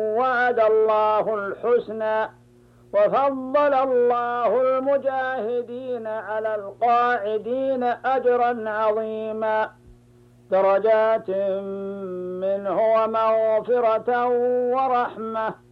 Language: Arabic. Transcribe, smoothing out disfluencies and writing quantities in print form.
وعد الله الحسنى، وفضل الله المجاهدين على القاعدين أجرا عظيما، درجات منه ومغفرة ورحمة.